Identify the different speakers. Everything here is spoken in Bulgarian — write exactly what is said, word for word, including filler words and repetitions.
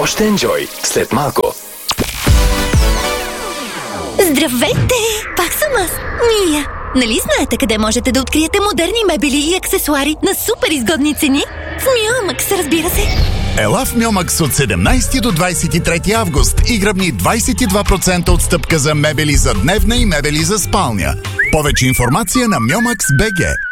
Speaker 1: Още енджой след малко.
Speaker 2: Здравейте! Пак съм аз, Мия. Нали знаете къде можете да откриете модерни мебели и аксесуари на супер изгодни цени? В Миомакс, разбира се.
Speaker 3: Ела в Миомакс от седемнайсети до двайсет и трети август и гръбни двайсет и два процента отстъпка за мебели за дневна и мебели за спалня. Повече информация на Миомакс точка би джи.